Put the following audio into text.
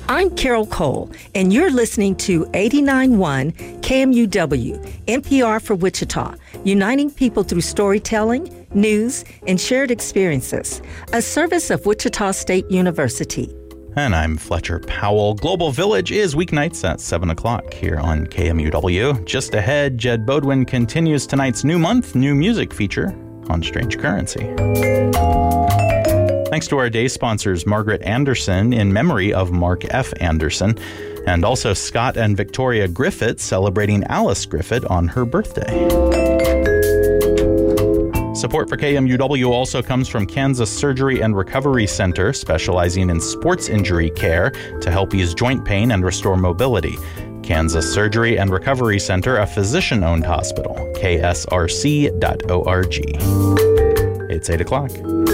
I'm Carol Cole, and you're listening to 89.1 KMUW, NPR for Wichita, uniting people through storytelling, news, and shared experiences, a service of Wichita State University. And I'm Fletcher Powell. Global Village is weeknights at 7 o'clock here on KMUW. Just ahead, Jed Bodwin continues tonight's New Month, New Music feature on Strange Currency. Thanks to our day sponsors, Margaret Anderson, in memory of Mark F. Anderson, and also Scott and Victoria Griffith celebrating Alice Griffith on her birthday. Support for KMUW also comes from Kansas Surgery and Recovery Center, specializing in sports injury care to help ease joint pain and restore mobility. Kansas Surgery and Recovery Center, a physician-owned hospital, ksrc.org. It's 8 o'clock.